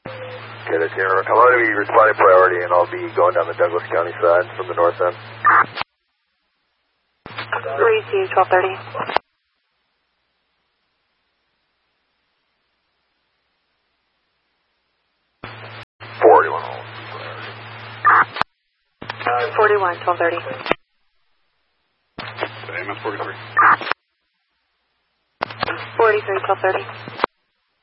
Okay, that's here. I'm going to be responding priority, and I'll be going down the Douglas County side from the north end. Receive 1230. 41. 41, 1230. MS 43. 43, 1230.